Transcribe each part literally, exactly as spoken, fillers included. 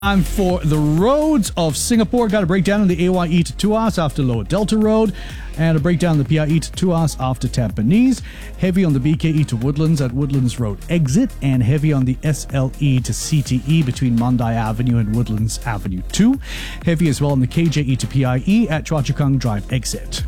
Time for the roads of Singapore. Got a breakdown on the A Y E to Tuas after Lower Delta Road, and a breakdown on the P I E to Tuas after Tampines. Heavy on the B K E to Woodlands at Woodlands Road exit, and heavy on the S L E to C T E between Mandai Avenue and Woodlands Avenue two. Heavy as well on the K J E to P I E at Choa Chu Kang Drive exit.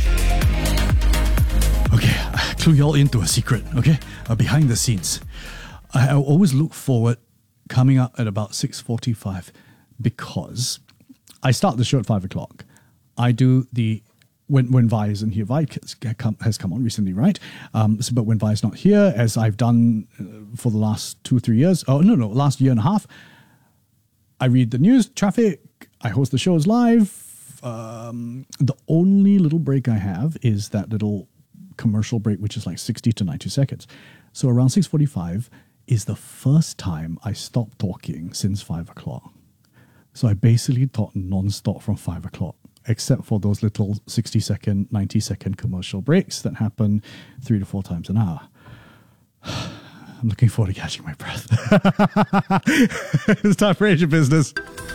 Okay, I clue you all into a secret, okay? Uh, behind the scenes. I, I always look forward coming up at about six forty-five because I start the show at five o'clock. I do the, when when Vi isn't here, Vi has come, has come on recently, right? Um, so, but when Vi is not here, as I've done uh, for the last two, three years, oh no, no, last year and a half, I read the news, traffic, I host the shows live. Um, the only little break I have is that little commercial break, which is like sixty to ninety seconds. So around six forty-five, is the first time I stopped talking since five o'clock. So I basically talk non-stop from five o'clock, except for those little sixty second, ninety second commercial breaks that happen three to four times an hour. I'm looking forward to catching my breath. It's time for Asia Business.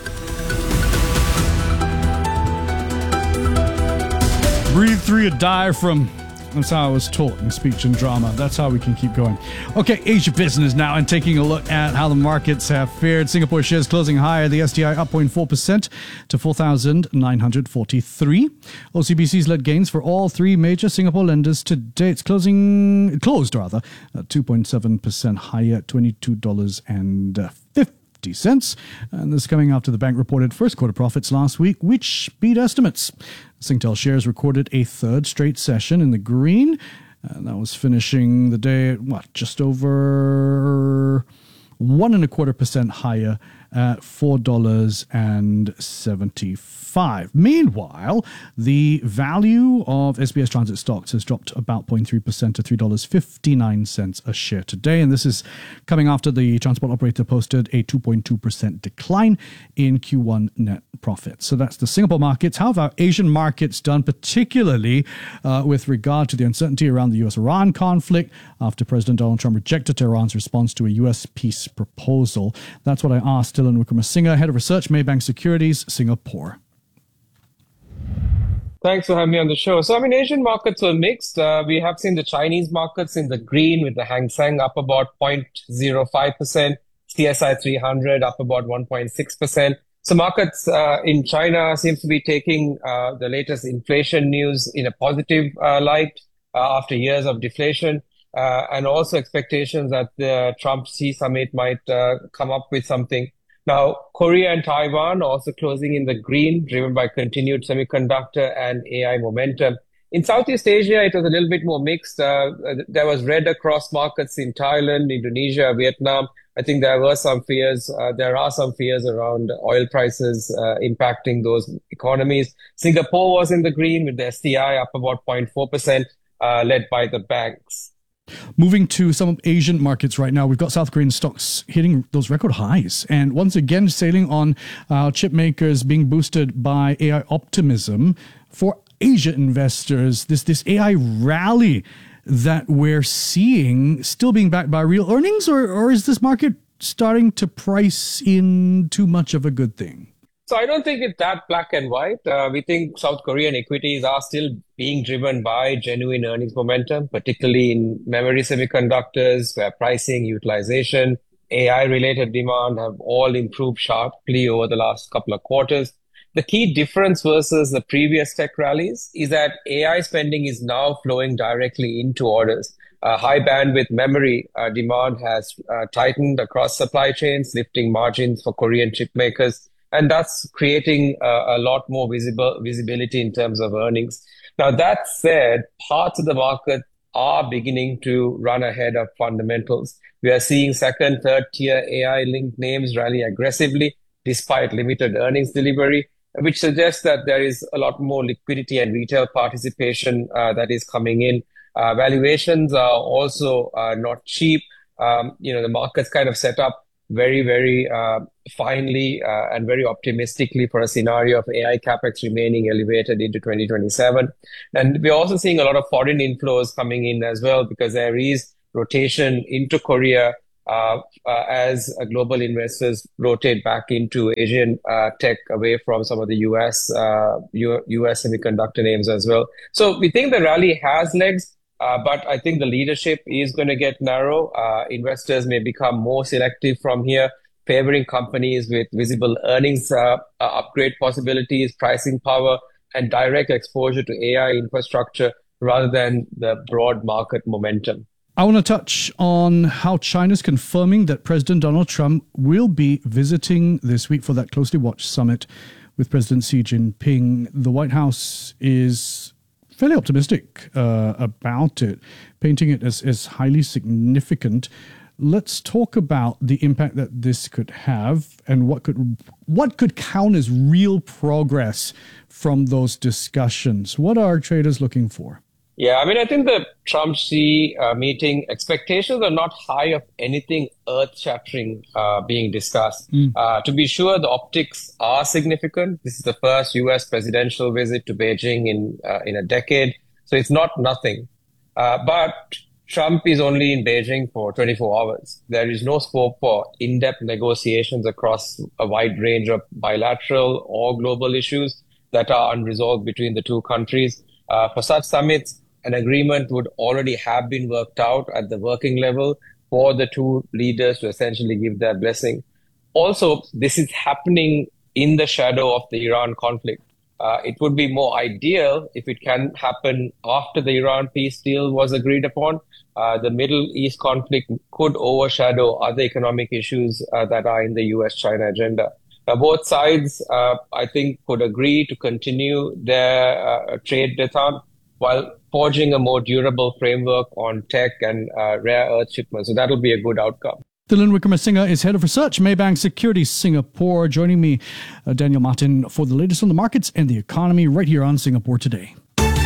Breathe through your diaphragm. That's how I was taught in speech and drama. That's how we can keep going. Okay, Asia Business now, and taking a look at how the markets have fared. Singapore shares closing higher. The S T I up zero point four percent to four thousand nine hundred forty-three. O C B C's led gains for all three major Singapore lenders today. It's closing, closed rather, at two point seven percent higher at twenty-two dollars and fifty cents. And this coming after the bank reported first quarter profits last week, which beat estimates. Singtel shares recorded a third straight session in the green, and that was finishing the day at what, just over one and a quarter percent higher at four dollars and seventy-five. Meanwhile, the value of S B S Transit stocks has dropped about zero point three percent to three dollars and fifty-nine cents a share today, and this is coming after the transport operator posted a two point two percent decline in Q one net profits. So that's the Singapore markets. How have our Asian markets done, particularly uh, with regard to the uncertainty around the U S-Iran conflict after President Donald Trump rejected Tehran's response to a U S peace proposal? That's what I asked Dylan Wickramasinghe, Head of Research, Maybank Securities, Singapore. Thanks for having me on the show. So, I mean, Asian markets were mixed. Uh, we have seen the Chinese markets in the green, with the Hang Seng up about zero point zero five percent, C S I three hundred up about one point six percent. So markets uh, in China seems to be taking uh, the latest inflation news in a positive uh, light uh, after years of deflation. Uh, and also expectations that the Trump-Xi summit might uh, come up with something. Now, Korea and Taiwan also closing in the green, driven by continued semiconductor and A I momentum. In Southeast Asia, it was a little bit more mixed. Uh, there was red across markets in Thailand, Indonesia, Vietnam. I think there were some fears. Uh, there are some fears around oil prices uh, impacting those economies. Singapore was in the green with the S T I up about zero point four percent, uh, led by the banks. Moving to some Asian markets right now, we've got South Korean stocks hitting those record highs, and once again sailing on uh, chip makers being boosted by A I optimism. For Asia investors, this this A I rally that we're seeing still being backed by real earnings, or or is this market starting to price in too much of a good thing? So I don't think it's that black and white. Uh, we think South Korean equities are still being driven by genuine earnings momentum, particularly in memory semiconductors, where pricing, utilization, A I-related demand have all improved sharply over the last couple of quarters. The key difference versus the previous tech rallies is that A I spending is now flowing directly into orders. Uh, high bandwidth memory uh, demand has uh, tightened across supply chains, lifting margins for Korean chip makers. And that's creating uh, a lot more visible visibility in terms of earnings. Now, that said, parts of the market are beginning to run ahead of fundamentals. We are seeing second, third tier A I-linked names rally aggressively despite limited earnings delivery, which suggests that there is a lot more liquidity and retail participation uh, that is coming in. Uh, valuations are also uh, not cheap. Um, you know, the market's kind of set up very, very uh, finely uh, and very optimistically for a scenario of A I capex remaining elevated into twenty twenty-seven. And we're also seeing a lot of foreign inflows coming in as well, because there is rotation into Korea uh, uh, as uh, global investors rotate back into Asian uh, tech away from some of the U S uh, U- US semiconductor names as well. So we think the rally has legs, uh, but I think the leadership is going to get narrow. Uh, investors may become more selective from here, favoring companies with visible earnings uh, uh, upgrade possibilities, pricing power, and direct exposure to A I infrastructure rather than the broad market momentum. I want to touch on how China's confirming that President Donald Trump will be visiting this week for that closely watched summit with President Xi Jinping. The White House is fairly optimistic uh, about it, painting it as, as highly significant. Let's talk about the impact that this could have and what could what could count as real progress from those discussions. What are traders looking for? Yeah, I mean, I think the Trump-Xi uh, meeting expectations are not high of anything earth-shattering uh, being discussed. Mm. Uh, to be sure, the optics are significant. This is the first U S presidential visit to Beijing in uh, in a decade, so it's not nothing. Uh, but Trump is only in Beijing for twenty-four hours. There is no scope for in-depth negotiations across a wide range of bilateral or global issues that are unresolved between the two countries. Uh, for such summits, an agreement would already have been worked out at the working level for the two leaders to essentially give their blessing. Also, this is happening in the shadow of the Iran conflict. Uh, it would be more ideal if it can happen after the Iran peace deal was agreed upon. Uh, the Middle East conflict could overshadow other economic issues uh, that are in the U S China agenda. Uh, both sides, uh, I think, could agree to continue their uh, trade détente while forging a more durable framework on tech and uh, rare earth shipments. So that'll be a good outcome. Thilan Wickramasinghe is head of research, Maybank Securities Singapore. Joining me, uh, Daniel Martin, for the latest on the markets and the economy right here on Singapore Today.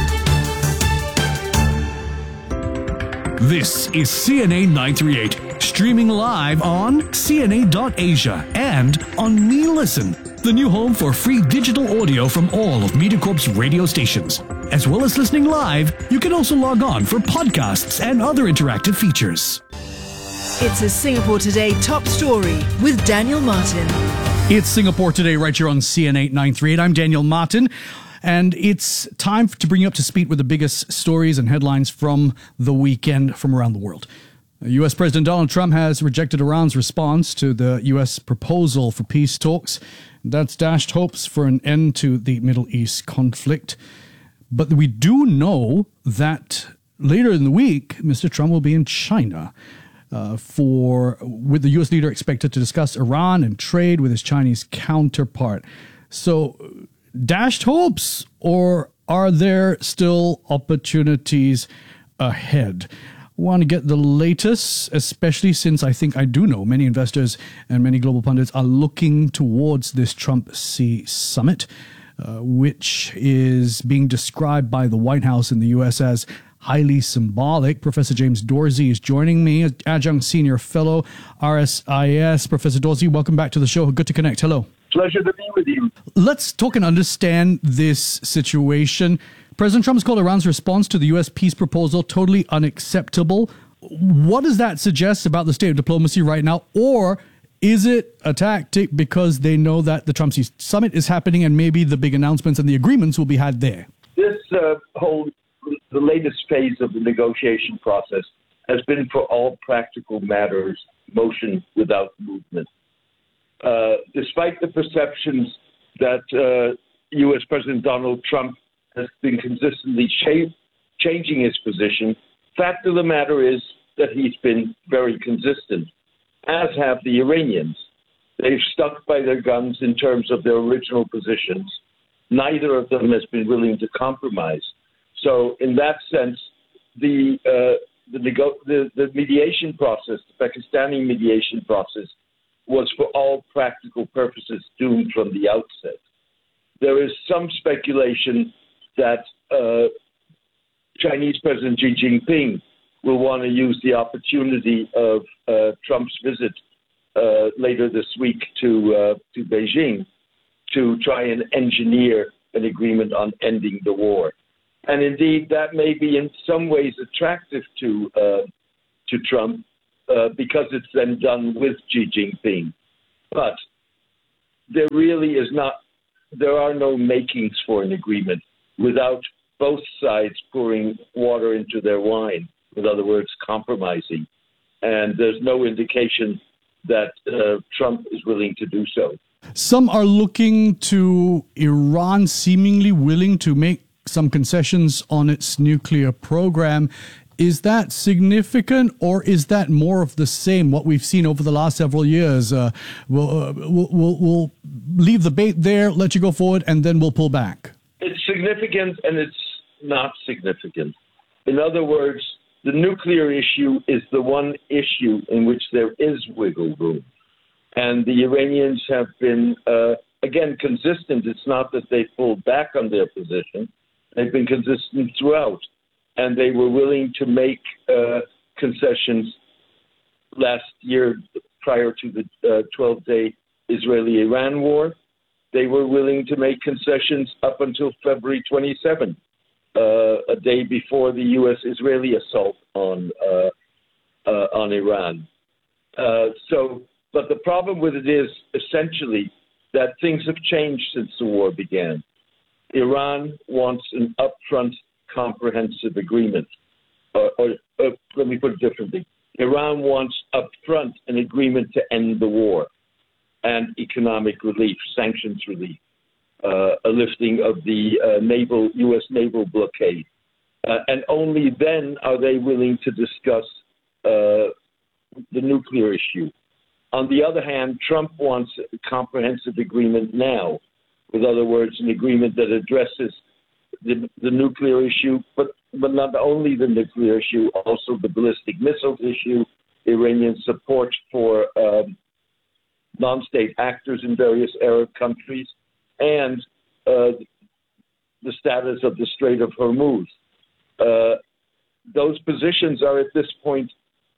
This is C N A nine thirty-eight, streaming live on C N A dot Asia and on Me Listen, the new home for free digital audio from all of MediaCorp's radio stations. As well as listening live, you can also log on for podcasts and other interactive features. It's a Singapore Today top story with Daniel Martin. It's Singapore Today right here on C N A nine thirty-eight. I'm Daniel Martin. And it's time to bring you up to speed with the biggest stories and headlines from the weekend from around the world. U S President Donald Trump has rejected Iran's response to the U S proposal for peace talks. That's dashed hopes for an end to the Middle East conflict. But we do know that later in the week, Mister Trump will be in China uh, for with the U S leader expected to discuss Iran and trade with his Chinese counterpart. So, dashed hopes, or are there still opportunities ahead? I want to get the latest, especially since I think I do know many investors and many global pundits are looking towards this Trump-Xi summit, uh, which is being described by the White House in the U S as highly symbolic. Professor James Dorsey is joining me, adjunct senior fellow, R S I S. Professor Dorsey, welcome back to the show. Good to connect. Hello. Pleasure to be with you. Let's talk and understand this situation. President Trump has called Iran's response to the U S peace proposal totally unacceptable. What does that suggest about the state of diplomacy right now? Or is it a tactic because they know that the Trump summit is happening and maybe the big announcements and the agreements will be had there? This uh, whole, the latest phase of the negotiation process has been, for all practical matters, motion without movement. Uh, despite the perceptions that uh, U S President Donald Trump has been consistently ch- changing his position, fact of the matter is that he's been very consistent, as have the Iranians. They've stuck by their guns in terms of their original positions. Neither of them has been willing to compromise. So in that sense, the, uh, the, nego- the, the mediation process, the Pakistani mediation process, was for all practical purposes doomed from the outset. There is some speculation that uh, Chinese President Xi Jinping will want to use the opportunity of uh, Trump's visit uh, later this week to uh, to Beijing to try and engineer an agreement on ending the war. And indeed, that may be in some ways attractive to uh, to Trump, uh, because it's then done with Xi Jinping. But there really is not, there are no makings for an agreement without both sides pouring water into their wine, in other words, compromising. And there's no indication that uh, Trump is willing to do so. Some are looking to Iran seemingly willing to make some concessions on its nuclear program. Is that significant, or is that more of the same, what we've seen over the last several years? Uh, we'll, uh, we'll, we'll, we'll leave the bait there, let you go forward, and then we'll pull back. It's significant and it's not significant. In other words, the nuclear issue is the one issue in which there is wiggle room. And the Iranians have been, uh, again, consistent. It's not that they pulled back on their position. They've been consistent throughout. And they were willing to make uh, concessions last year prior to the twelve-day Israeli-Iran war. They were willing to make concessions up until February twenty-seventh, uh, a day before the U S Israeli assault on uh, uh, on Iran. Uh, so, but the problem with it is essentially that things have changed since the war began. Iran wants an upfront comprehensive agreement. Or, or, or let me put it differently. Iran wants upfront an agreement to end the war and economic relief, sanctions relief, uh, a lifting of the uh, naval U S naval blockade. Uh, and only then are they willing to discuss uh, the nuclear issue. On the other hand, Trump wants a comprehensive agreement now. With other words, an agreement that addresses the, the nuclear issue, but, but not only the nuclear issue, also the ballistic missiles issue, Iranian support for um, non-state actors in various Arab countries, and uh, the status of the Strait of Hormuz. Uh, those positions are at this point,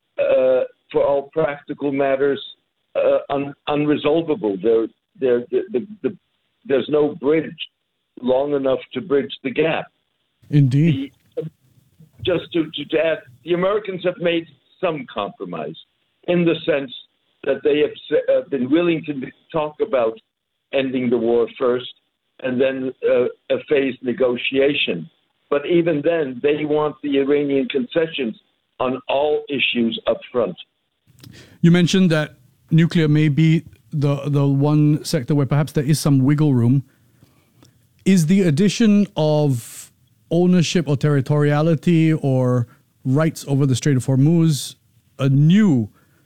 uh, for all practical matters, uh, un- unresolvable. They're, they're, the, the, there's no bridge long enough to bridge the gap. Indeed. The, just to, to add, the Americans have made some compromise in the sense that they have uh, been willing to talk about ending the war first and then uh, a phased negotiation. But even then, they want the Iranian concessions on all issues up front. You mentioned that nuclear may be the, the one sector where perhaps there is some wiggle room. Is the addition of ownership or territoriality or rights over the Strait of Hormuz a new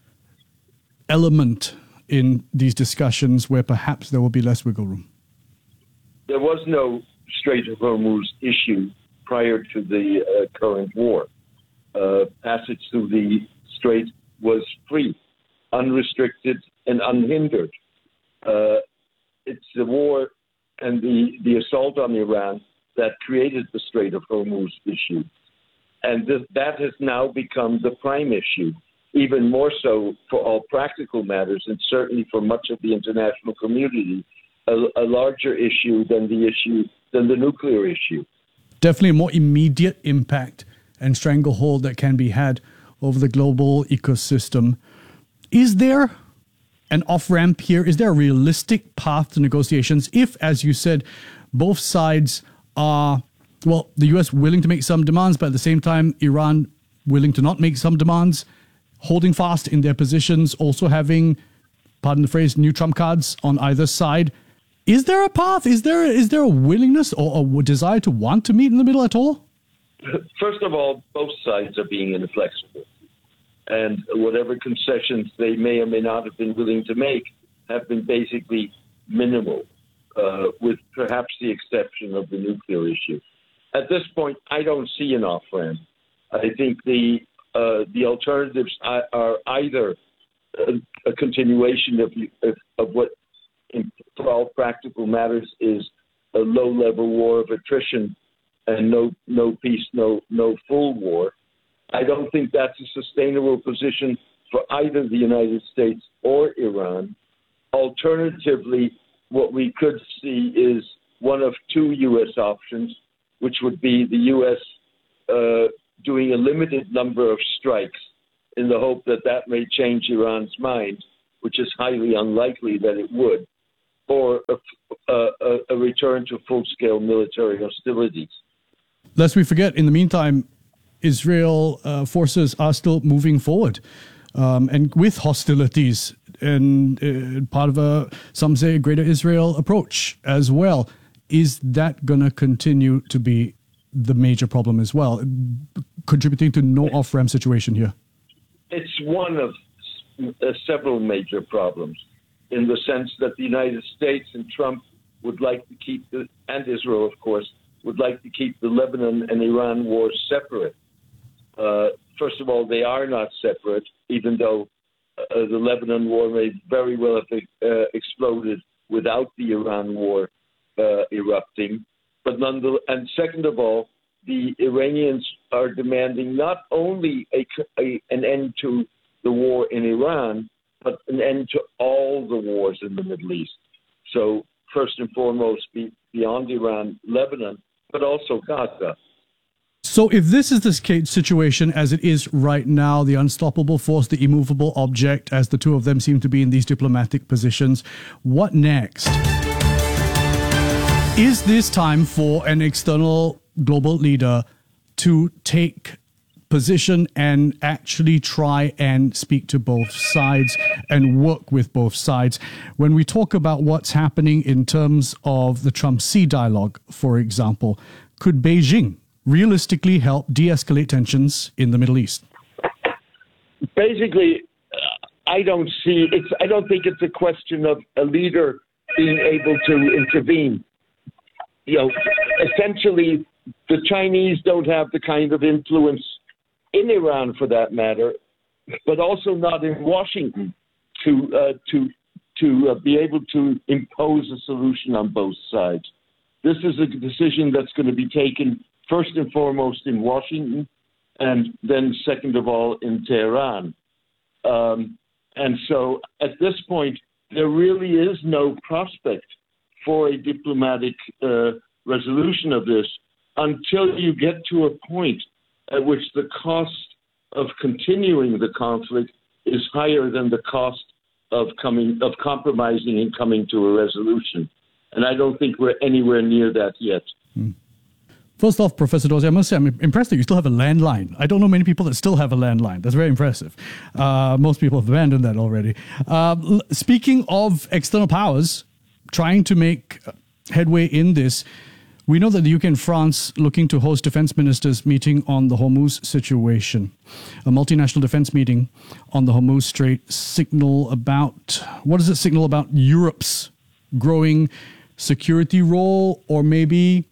element in these discussions where perhaps there will be less wiggle room? There was no Strait of Hormuz issue prior to the uh, current war. Uh, passage through the strait was free, unrestricted, and unhindered. Uh, it's the war and the, the assault on Iran that created the Strait of Hormuz issue. And th- that has now become the prime issue, even more so for all practical matters, and certainly for much of the international community, a, a larger issue than the issue, than the nuclear issue. Definitely a more immediate impact and stranglehold that can be had over the global ecosystem. Is there an off-ramp here? Is there a realistic path to negotiations if, as you said, both sides are, well, the U S willing to make some demands, but at the same time, Iran willing to not make some demands, holding fast in their positions, also having, pardon the phrase, new trump cards on either side? Is there a path? Is there is there a willingness or a desire to want to meet in the middle at all? First of all, both sides are being inflexible. And whatever concessions they may or may not have been willing to make have been basically minimal, uh, with perhaps the exception of the nuclear issue. At this point, I don't see an off-ramp. I think the uh, the alternatives are either a, a continuation of, of, of what, in, for all practical matters, is a low-level war of attrition and no no peace, no no full war. I don't think that's a sustainable position for either the United States or Iran. Alternatively, what we could see is one of two U S options, which would be the U S uh, doing a limited number of strikes in the hope that that may change Iran's mind, which is highly unlikely that it would, or a, a, a return to full-scale military hostilities. Lest we forget, in the meantime, Israel uh, forces are still moving forward, um, and with hostilities, and uh, part of a, some say, a greater Israel approach as well. Is that going to continue to be the major problem as well, contributing to no off-ramp situation here? It's one of uh, several major problems, in the sense that the United States and Trump would like to keep, the, and Israel, of course, would like to keep the Lebanon and Iran wars separate. Uh, first of all, they are not separate, even though uh, the Lebanon war may very well have uh, exploded without the Iran war uh, erupting. But nonetheless, and second of all, the Iranians are demanding not only a, a, an end to the war in Iran, but an end to all the wars in the Middle East. So first and foremost, be, beyond Iran, Lebanon, but also Gaza. So if this is the situation as it is right now, the unstoppable force, the immovable object, as the two of them seem to be in these diplomatic positions, what next? Is this time for an external global leader to take position and actually try and speak to both sides and work with both sides? When we talk about what's happening in terms of the Trump-Xi dialogue, for example, could Beijing realistically help de-escalate tensions in the Middle East? Basically, uh, I don't see it's. I don't think it's a question of a leader being able to intervene. You know, essentially, the Chinese don't have the kind of influence in Iran, for that matter, but also not in Washington to uh, to to uh, be able to impose a solution on both sides. This is a decision that's going to be taken first and foremost in Washington, and then second of all in Tehran. Um, and so at this point, there really is no prospect for a diplomatic uh, resolution of this until you get to a point at which the cost of continuing the conflict is higher than the cost of coming of compromising and coming to a resolution. And I don't think we're anywhere near that yet. Hmm. First off, Professor Dorsey, I must say I'm impressed that you still have a landline. I don't know many people that still have a landline. That's very impressive. Uh, most people have abandoned that already. Uh, speaking of external powers trying to make headway in this, we know that the U K and France looking to host defense ministers meeting on the Hormuz situation. A multinational defense meeting on the Hormuz Strait signal about, what does it signal about Europe's growing security role, or maybe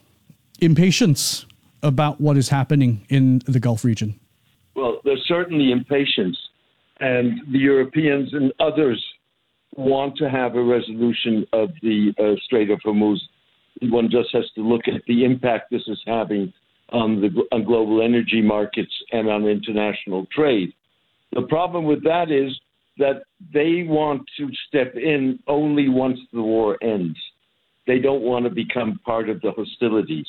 impatience about what is happening in the Gulf region? Well, there's certainly impatience, and the Europeans and others want to have a resolution of the uh, Strait of Hormuz. One just has to look at the impact this is having on the on global energy markets and on international trade. The problem with that is that they want to step in only once the war ends. They don't want to become part of the hostilities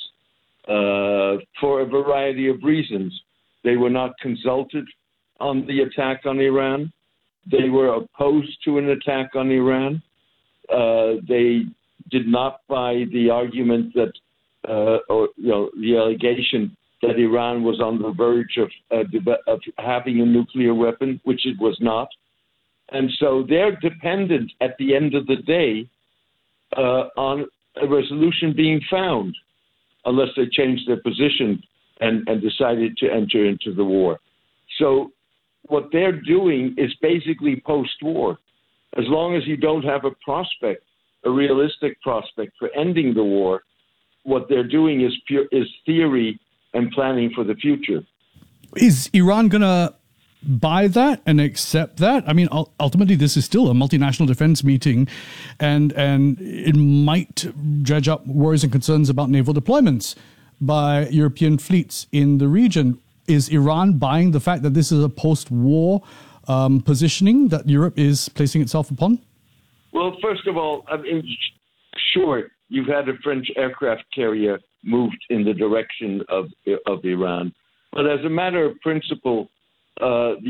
uh, for a variety of reasons. They were not consulted on the attack on Iran. They were opposed to an attack on Iran. Uh, they did not buy the argument that, uh, or you know, the allegation that Iran was on the verge of, uh, of having a nuclear weapon, which it was not. And so they're dependent at the end of the day uh, on a resolution being found, unless they change their position and, and decided to enter into the war. So what they're doing is basically post-war. As long as you don't have a prospect, a realistic prospect for ending the war, what they're doing is pure, is theory and planning for the future. Is Iran going to buy that and accept that? I mean, ultimately, this is still a multinational defense meeting, and and it might dredge up worries and concerns about naval deployments by European fleets in the region. Is Iran buying the fact that this is a post-war um, positioning that Europe is placing itself upon? Well, first of all, I mean, sure, you've had a French aircraft carrier moved in the direction of of Iran, but as a matter of principle, uh, the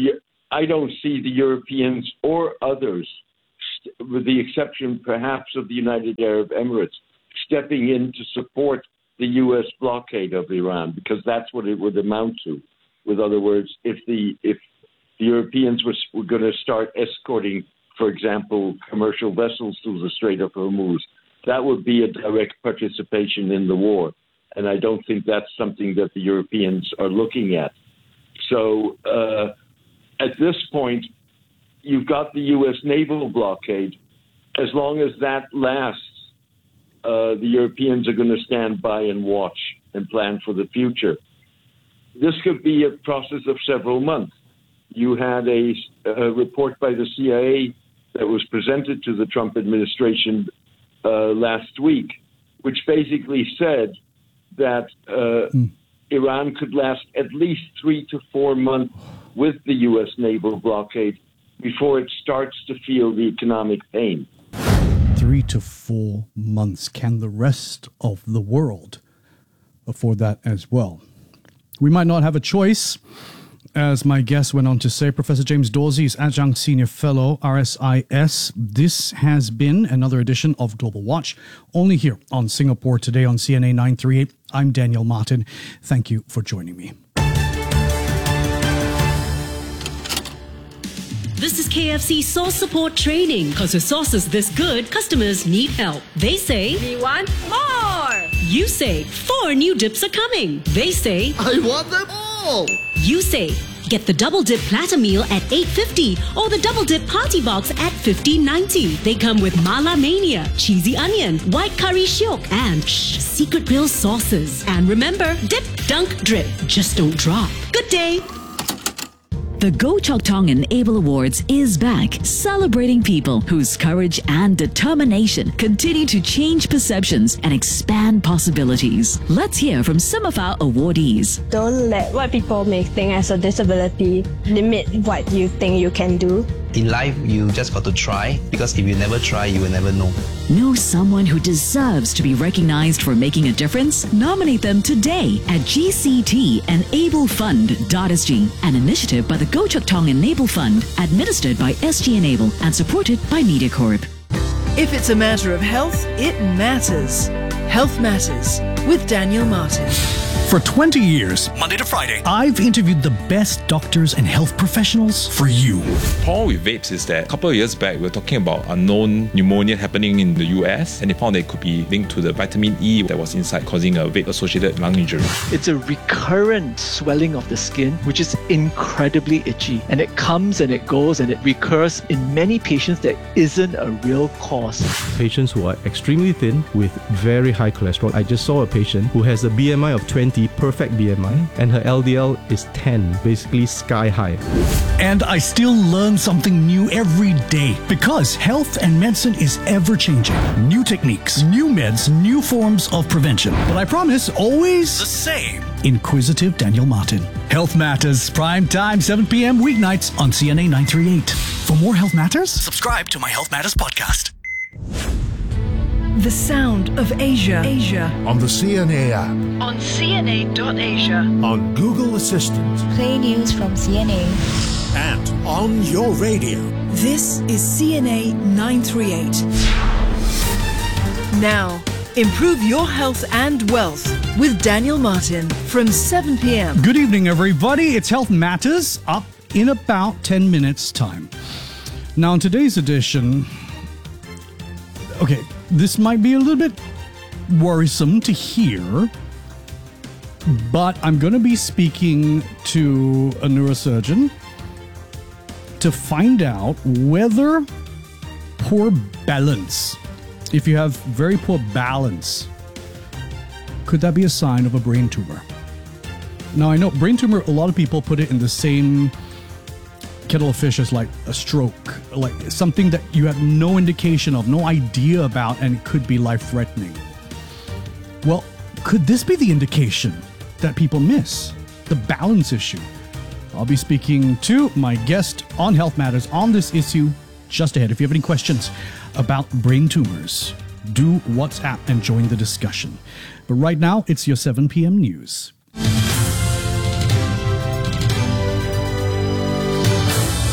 I don't see the Europeans or others, with the exception perhaps of the United Arab Emirates, stepping in to support the U S blockade of Iran, because that's what it would amount to. With other words, if the if the Europeans were, were going to start escorting, for example, commercial vessels through the Strait of Hormuz, that would be a direct participation in the war. And I don't think that's something that the Europeans are looking at. So uh, at this point, you've got the U S naval blockade. As long as that lasts, uh, the Europeans are going to stand by and watch and plan for the future. This could be a process of several months. You had a, a report by the C I A that was presented to the Trump administration uh, last week, which basically said that uh, mm. Iran could last at least three to four months with the U S naval blockade before it starts to feel the economic pain. Three to four months. Can the rest of the world afford that as well? We might not have a choice, as my guest went on to say. Professor James Dorsey is Adjunct Senior Fellow, R S I S. This has been another edition of Global Watch, only here on Singapore Today on C N A nine thirty-eight. I'm Daniel Martin. Thank you for joining me. This is K F C Sauce Support Training. Because with sauces this good, customers need help. They say, we want more. You say, four new dips are coming. They say, I want them all. You say, get the Double Dip Platter Meal at eight fifty or the Double Dip Party Box at fifteen ninety. They come with Mala Mania, Cheesy Onion, White Curry Shiok, and shh, Secret Grill sauces. And remember, dip, dunk, drip. Just don't drop. Good day. The Goh Chok Tong Enable Awards is back, celebrating people whose courage and determination continue to change perceptions and expand possibilities. Let's hear from some of our awardees. Don't let what people may think as a disability limit what you think you can do. In life, you just got to try, because if you never try, you will never know. Know someone who deserves to be recognized for making a difference? Nominate them today at G C T Enable Fund dot S G, an initiative by the Goh Chok Tong Enable Fund, administered by S G Enable and supported by MediaCorp. If it's a matter of health, it matters. Health Matters with Daniel Martin. For twenty years, Monday to Friday, I've interviewed the best doctors and health professionals for you. The problem with vapes is that a couple of years back, we were talking about unknown pneumonia happening in the U S, and they found that it could be linked to the vitamin E that was inside, causing a vape-associated lung injury. It's a recurrent swelling of the skin, which is incredibly itchy, and it comes and it goes and it recurs in many patients that isn't a real cause. Patients who are extremely thin with very high cholesterol. I just saw a patient who has a B M I of twenty, perfect B M I, and her L D L is ten, basically sky high. And I still learn something new every day, because health and medicine is ever changing. New techniques, new meds, new forms of prevention. But I promise, always the same. Inquisitive Daniel Martin. Health Matters, prime time, seven p.m. weeknights on C N A nine thirty-eight. For more Health Matters, subscribe to my Health Matters podcast. The sound of Asia. Asia. On the C N A app. On C N A dot Asia. On Google Assistant. Play news from C N A. And on your radio. This is C N A nine thirty-eight. Now, improve your health and wealth with Daniel Martin from seven p.m. Good evening, everybody. It's Health Matters, up in about ten minutes' time. Now, in today's edition, okay, this might be a little bit worrisome to hear, but I'm going to be speaking to a neurosurgeon to find out whether poor balance, if you have very poor balance, could that be a sign of a brain tumor? Now, I know brain tumor, a lot of people put it in the same kettle of fish as like a stroke, like something that you have no indication of, no idea about, and it could be life-threatening. Well, could this be the indication that people miss? The balance issue? I'll be speaking to my guest on Health Matters on this issue just ahead. If you have any questions about brain tumors, do WhatsApp and join the discussion. But right now, it's your seven p.m. news.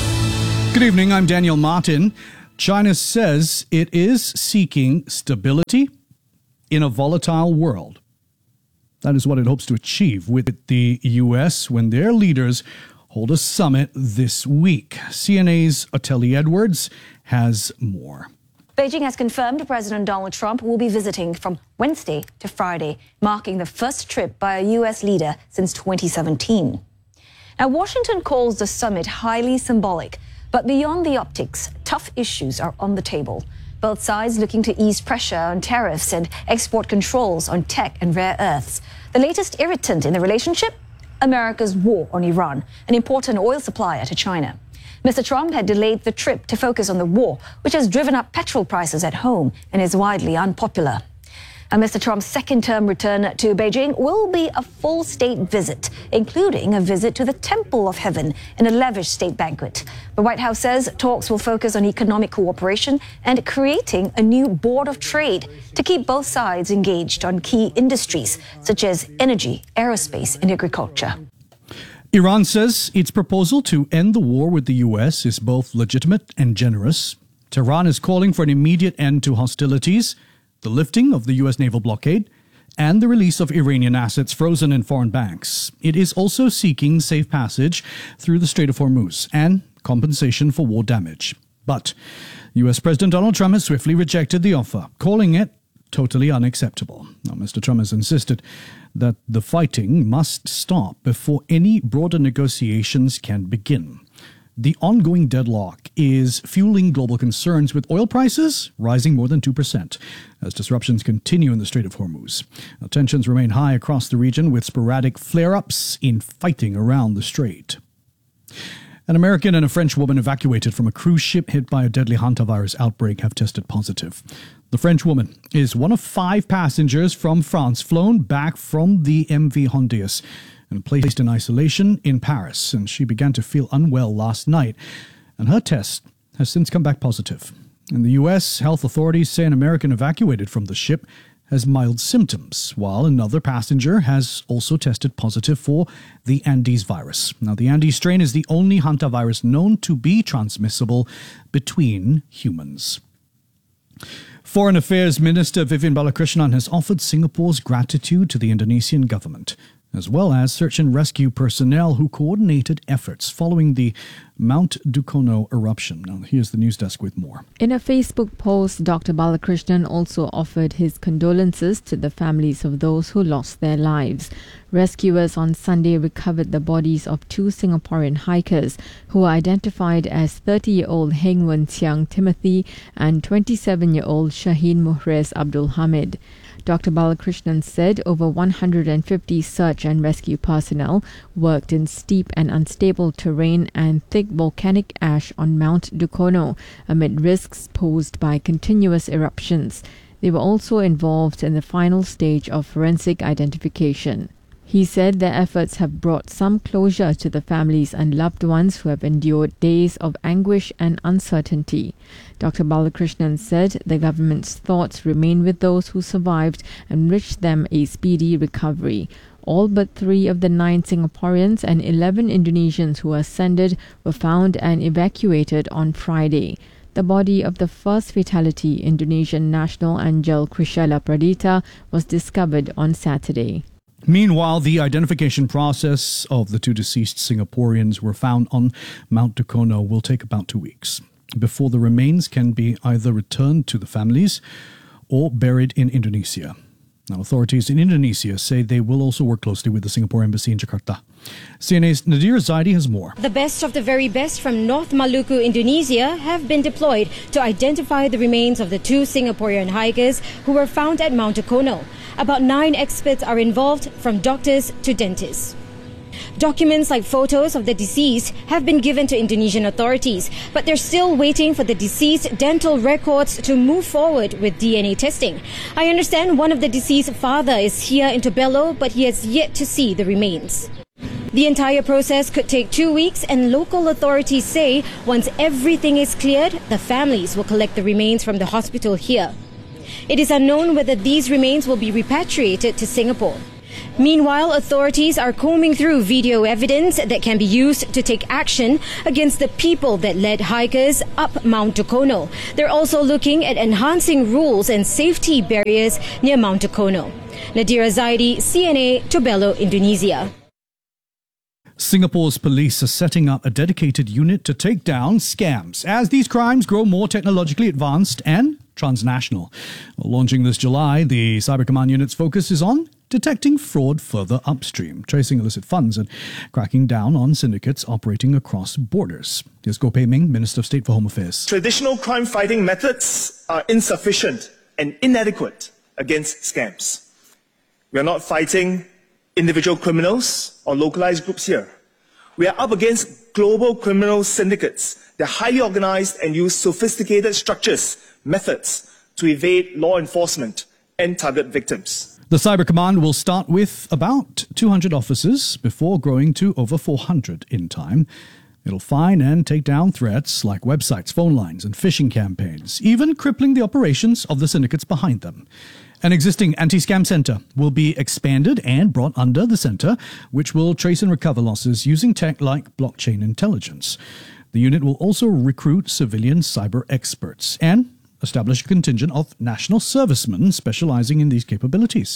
Good evening, I'm Daniel Martin. China says it is seeking stability in a volatile world. That is what it hopes to achieve with the U S when their leaders hold a summit this week. C N A's Ottilie Edwards has more. Beijing has confirmed President Donald Trump will be visiting from Wednesday to Friday, marking the first trip by a U S leader since twenty seventeen. Now, Washington calls the summit highly symbolic, but beyond the optics, tough issues are on the table. Both sides looking to ease pressure on tariffs and export controls on tech and rare earths. The latest irritant in the relationship? America's war on Iran, an important oil supplier to China. Mister Trump had delayed the trip to focus on the war, which has driven up petrol prices at home and is widely unpopular. And Mister Trump's second-term return to Beijing will be a full state visit, including a visit to the Temple of Heaven and a lavish state banquet. The White House says talks will focus on economic cooperation and creating a new board of trade to keep both sides engaged on key industries such as energy, aerospace, and agriculture. Iran says its proposal to end the war with the U S is both legitimate and generous. Tehran is calling for an immediate end to hostilities, the lifting of the U S naval blockade, and the release of Iranian assets frozen in foreign banks. It is also seeking safe passage through the Strait of Hormuz and compensation for war damage. But U S President Donald Trump has swiftly rejected the offer, calling it totally unacceptable. Now, Mister Trump has insisted that the fighting must stop before any broader negotiations can begin. The ongoing deadlock is fueling global concerns, with oil prices rising more than two percent as disruptions continue in the Strait of Hormuz. Now, tensions remain high across the region, with sporadic flare-ups in fighting around the strait. An American and a French woman evacuated from a cruise ship hit by a deadly hantavirus outbreak have tested positive. The French woman is one of five passengers from France flown back from the M V Hondius and placed in isolation in Paris, and she began to feel unwell last night, and her test has since come back positive. In the U S, health authorities say an American evacuated from the ship has mild symptoms, while another passenger has also tested positive for the Andes virus. Now, the Andes strain is the only hantavirus known to be transmissible between humans. Foreign Affairs Minister Vivian Balakrishnan has offered Singapore's gratitude to the Indonesian government, as well as search and rescue personnel who coordinated efforts following the Mount Dukono eruption. Now, here's the news desk with more. In a Facebook post, Doctor Balakrishnan also offered his condolences to the families of those who lost their lives. Rescuers on Sunday recovered the bodies of two Singaporean hikers who were identified as thirty-year-old Heng Wen Xiang Timothy and twenty-seven-year-old Shaheen Muhriz Abdul Hamid. Doctor Balakrishnan said over one hundred fifty search and rescue personnel worked in steep and unstable terrain and thick volcanic ash on Mount Dukono amid risks posed by continuous eruptions. They were also involved in the final stage of forensic identification. He said their efforts have brought some closure to the families and loved ones who have endured days of anguish and uncertainty. Doctor Balakrishnan said the government's thoughts remain with those who survived and wished them a speedy recovery. All but three of the nine Singaporeans and eleven Indonesians who ascended were found and evacuated on Friday. The body of the first fatality, Indonesian national Anjel Krishela Pradita, was discovered on Saturday. Meanwhile, the identification process of the two deceased Singaporeans were found on Mount Dukono will take about two weeks before the remains can be either returned to the families or buried in Indonesia. Now, authorities in Indonesia say they will also work closely with the Singapore Embassy in Jakarta. C N A's Nadir Zaidi has more. The best of the very best from North Maluku, Indonesia, have been deployed to identify the remains of the two Singaporean hikers who were found at Mount Dukono. About nine experts are involved, from doctors to dentists. Documents like photos of the deceased have been given to Indonesian authorities, but they're still waiting for the deceased dental records to move forward with D N A testing. I understand one of the deceased father is here in Tobelo, but he has yet to see the remains. The entire process could take two weeks, and local authorities say once everything is cleared, the families will collect the remains from the hospital here. It is unknown whether these remains will be repatriated to Singapore. Meanwhile, authorities are combing through video evidence that can be used to take action against the people that led hikers up Mount Tukono. They're also looking at enhancing rules and safety barriers near Mount Tukono. Nadira Zaidi, C N A, Tobelo, Indonesia. Singapore's police are setting up a dedicated unit to take down scams as these crimes grow more technologically advanced and transnational. Launching this July, the Cyber Command unit's focus is on detecting fraud further upstream, tracing illicit funds and cracking down on syndicates operating across borders. Here's Goh Pei Ming, Minister of State for Home Affairs. Traditional crime fighting methods are insufficient and inadequate against scams. We are not fighting individual criminals or localized groups here. We are up against global criminal syndicates. They're highly organized and use sophisticated structures, methods to evade law enforcement and target victims. The Cyber Command will start with about two hundred officers before growing to over four hundred in time. It'll find and take down threats like websites, phone lines, and phishing campaigns, even crippling the operations of the syndicates behind them. An existing anti-scam centre will be expanded and brought under the centre, which will trace and recover losses using tech like blockchain intelligence. The unit will also recruit civilian cyber experts and establish a contingent of national servicemen specialising in these capabilities.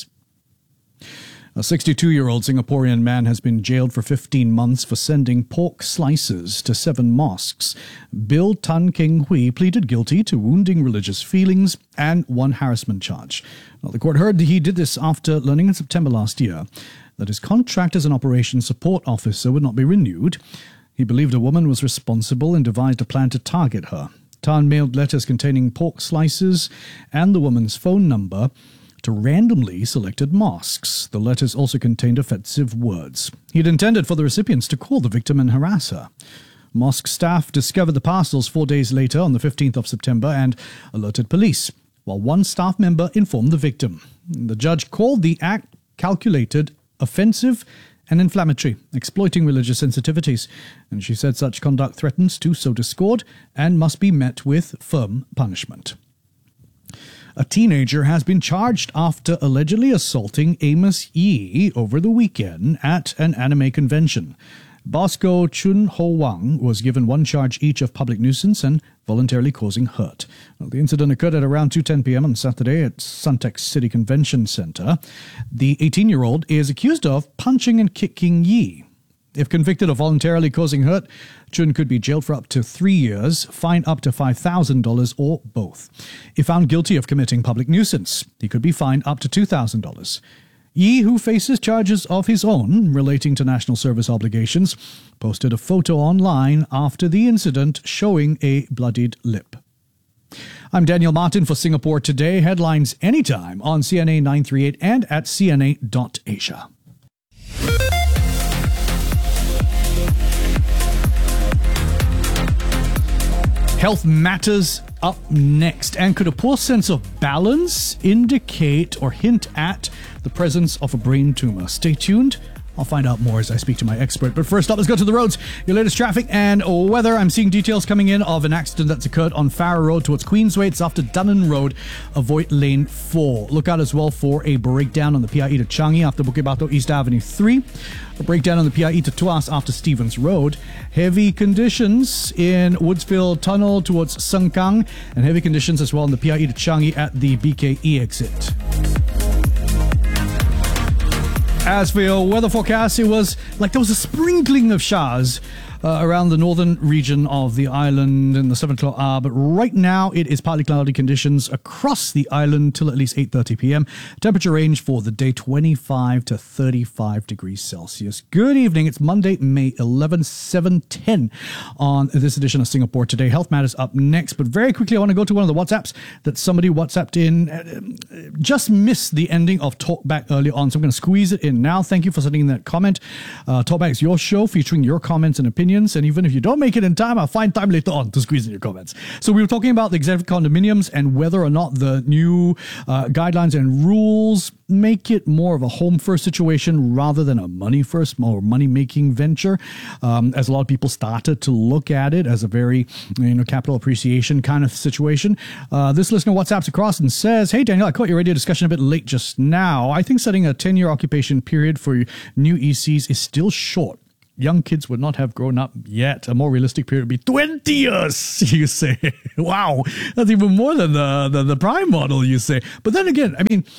A sixty-two-year-old Singaporean man has been jailed for fifteen months for sending pork slices to seven mosques. Bill Tan Keng Hui pleaded guilty to wounding religious feelings and one harassment charge. Now, the court heard that he did this after learning in September last year that his contract as an operations support officer would not be renewed. He believed a woman was responsible and devised a plan to target her. Tan mailed letters containing pork slices and the woman's phone number to randomly selected mosques. The letters also contained offensive words. He'd intended for the recipients to call the victim and harass her. Mosque staff discovered the parcels four days later on the fifteenth of September and alerted police, while one staff member informed the victim. The judge called the act calculated, offensive, and inflammatory, exploiting religious sensitivities, and she said such conduct threatens to sow discord and must be met with firm punishment. A teenager has been charged after allegedly assaulting Amos Yee over the weekend at an anime convention. Bosco Chun Ho Wang was given one charge each of public nuisance and voluntarily causing hurt. Well, the incident occurred at around two ten p.m. on Saturday at Suntec City Convention Centre. The eighteen-year-old is accused of punching and kicking Yee. If convicted of voluntarily causing hurt, Chun could be jailed for up to three years, fined up to five thousand dollars, or both. If found guilty of committing public nuisance, he could be fined up to two thousand dollars. Yee, who faces charges of his own relating to national service obligations, posted a photo online after the incident showing a bloodied lip. I'm Daniel Martin for Singapore Today. Headlines anytime on C N A nine thirty-eight and at C N A dot Asia. Health matters up next. And could a poor sense of balance indicate or hint at the presence of a brain tumor? Stay tuned. I'll find out more as I speak to my expert. But first up, let's go to the roads. Your latest traffic and weather. I'm seeing details coming in of an accident that's occurred on Farrer Road towards Queensway. It's after Dunnan Road. Avoid lane four. Look out as well for a breakdown on the P I E to Changi after Bukit Batok East Avenue three. A breakdown on the P I E to Tuas after Stevens Road. Heavy conditions in Woodsville Tunnel towards Sengkang. And heavy conditions as well on the P I E to Changi at the B K E exit. As for your weather forecast, it was like there was a sprinkling of showers uh, around the northern region of the island in the seven o'clock hour. But right now, it is partly cloudy conditions across the island till at least eight thirty p.m. Temperature range for the day, twenty-five to thirty-five degrees Celsius. Good evening. It's Monday, May eleventh, seven ten on this edition of Singapore Today. Health Matters up next. But very quickly, I want to go to one of the WhatsApps that somebody WhatsApped in. Just missed the ending of Talkback earlier on, so I'm going to squeeze it in now. Thank you for sending in that comment. Uh, Talkback is your show featuring your comments and opinions opinions. And even if you don't make it in time, I'll find time later on to squeeze in your comments. So we were talking about the executive condominiums and whether or not the new uh, guidelines and rules make it more of a home first situation rather than a money first or money making venture. Um, as a lot of people started to look at it as a very, you know, capital appreciation kind of situation. Uh, this listener WhatsApps across and says, "Hey Daniel, I caught your radio discussion a bit late just now. I think setting a ten-year occupation period for new E Cs is still short. Young kids would not have grown up yet. A more realistic period would be twenty years, you say." Wow, that's even more than the, the, the prime model, you say. But then again, I mean,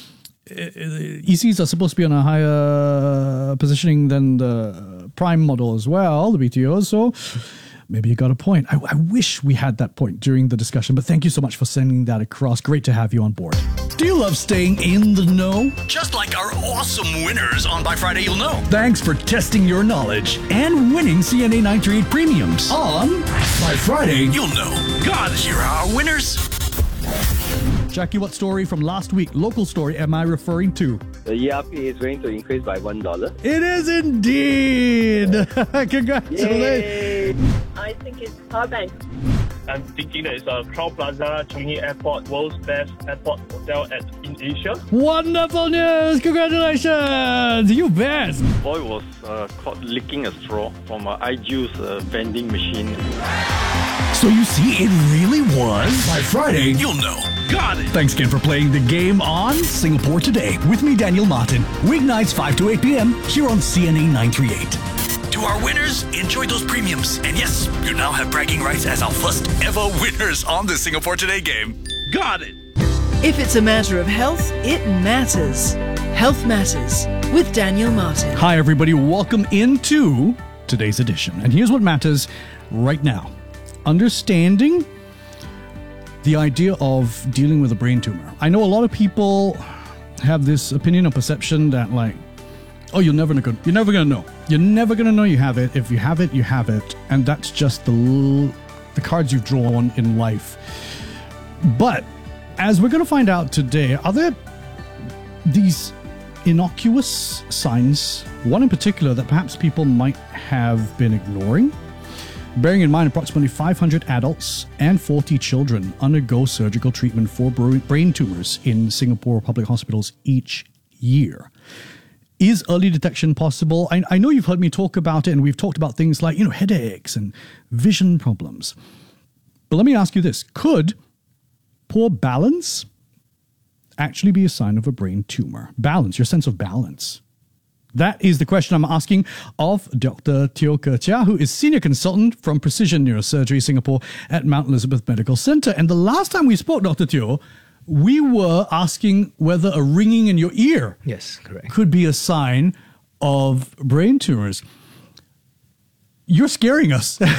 E Cs are supposed to be on a higher positioning than the prime model as well, the B T Os, so maybe you got a point. I, I wish we had that point during the discussion, but thank you so much for sending that across. Great to have you on board. Do you love staying in the know? Just like our awesome winners on By Friday You'll Know. Thanks for testing your knowledge and winning C N A nine thirty-eight premiums on By Friday You'll Know. God, here are our winners. Jackie, what story from last week, local story, am I referring to? The E R P is going to increase by one dollar. It is indeed. Congratulations. I think it's Powerbank. I'm thinking that it's a Crown Plaza Changi Airport, world's best airport hotel at, in Asia. Wonderful news! Congratulations! You best! Boy was uh, caught licking a straw from an iJuice uh, vending machine. So you see, it really was By Friday You'll Know. Got it! Thanks again for playing the game on Singapore Today with me, Daniel Martin. Weeknights five to eight p.m. here on C N A nine thirty-eight. To our winners, enjoy those premiums. And yes, you now have bragging rights as our first ever winners on the Singapore Today game. Got it! If it's a matter of health, it matters. Health Matters with Daniel Martin. Hi, everybody. Welcome into today's edition. And here's what matters right now. Understanding the idea of dealing with a brain tumor. I know a lot of people have this opinion or perception that, like, oh, you're never gonna, you're never gonna know. You're never gonna know you have it. If you have it, you have it, and that's just the the cards you've drawn in life. But as we're gonna find out today, are there these innocuous signs? One in particular that perhaps people might have been ignoring. Bearing in mind, approximately five hundred adults and forty children undergo surgical treatment for brain tumors in Singapore public hospitals each year. Is early detection possible? I, I know you've heard me talk about it, and we've talked about things like, you know, headaches and vision problems. But let me ask you this. Could poor balance actually be a sign of a brain tumor? Balance, your sense of balance. That is the question I'm asking of Doctor Teo Ke Chia, who is Senior Consultant from Precision Neurosurgery Singapore at Mount Elizabeth Medical Centre. And the last time we spoke, Doctor Teo, we were asking whether a ringing in your ear yes, correct. could be a sign of brain tumors. You're scaring us. I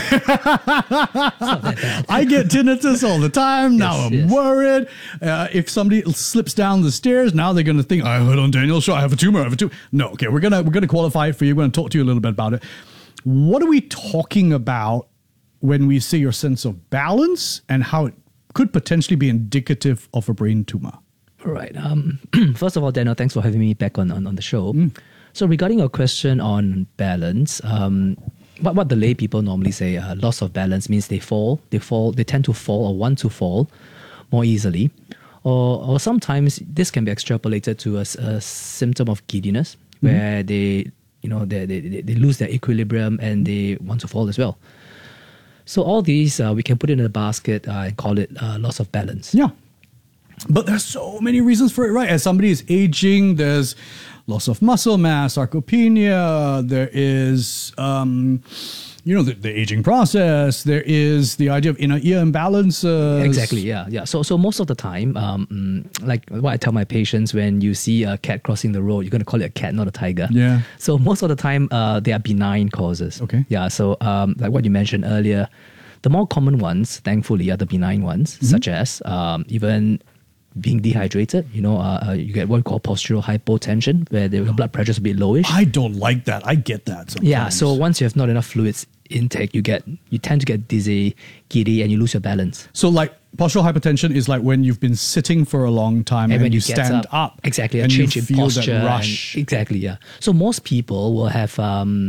get tinnitus all the time. Now yes, I'm yes. worried. Uh, if somebody slips down the stairs, now they're going to think, I heard on Daniel's show, I have a tumor, I have a tumor. No, okay, we're going to we're gonna qualify it for you. We're going to talk to you a little bit about it. What are we talking about when we say your sense of balance and how it could potentially be indicative of a brain tumor? All right. Um, first of all, Daniel, thanks for having me back on, on, on the show. Mm. So regarding your question on balance, um, what, what the lay people normally say, uh, loss of balance means they fall, they fall, they tend to fall or want to fall more easily. Or, or sometimes this can be extrapolated to a, a symptom of giddiness, mm-hmm. where they, you know, they, they, they lose their equilibrium and they want to fall as well. So all these, uh, we can put it in a basket uh, and call it uh, loss of balance. Yeah. But there's so many reasons for it, right? As somebody is aging, there's loss of muscle mass, sarcopenia, there is, um, you know, the, the aging process, there is the idea of inner ear imbalances. Exactly, yeah. yeah. So so most of the time, um, like what I tell my patients, when you see a cat crossing the road, you're going to call it a cat, not a tiger. Yeah. So most of the time, uh, they are benign causes. Okay. Yeah, so um, like what you mentioned earlier, the more common ones, thankfully, are the benign ones, mm-hmm. such as um, even being dehydrated. You know, uh, you get what we call postural hypotension, where the blood pressure is a bit lowish. I don't like that. I get that sometimes. Yeah, so once you have not enough fluids intake, you get you tend to get dizzy, giddy, and you lose your balance. So like postural hypertension is like when you've been sitting for a long time and, and when you, you stand up, up. Exactly, a and change you in feel posture. That rush. And, exactly, yeah. So most people will have um,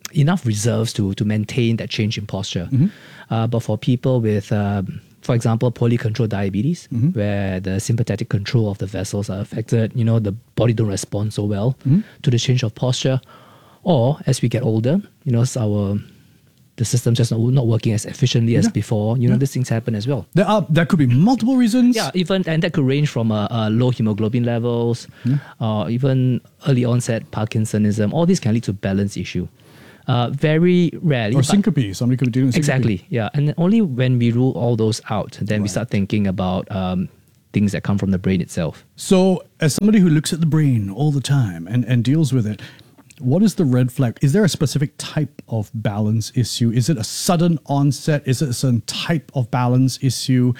enough reserves to to maintain that change in posture. Mhm. Uh, but for people with, um, for example, poorly controlled diabetes, Mhm. where the sympathetic control of the vessels are affected, you know, the body don't respond so well Mhm. to the change of posture. Or as we get older, you know, our the system's just not, not working as efficiently as Yeah. before. You know, Yeah. these things happen as well. There are there could be multiple reasons. Yeah, even and that could range from uh, uh, low hemoglobin levels, Yeah. uh, even early onset Parkinsonism. All these can lead to balance issue. Uh, very rarely. Or but- syncope. Somebody could be dealing with syncope. Exactly. Yeah, and only when we rule all those out, then we start thinking about um, things that come from the brain itself. So, as somebody who looks at the brain all the time and, and deals with it, what is the red flag? Is there a specific type of balance issue? Is it a sudden onset? Is it a certain type of balance issue?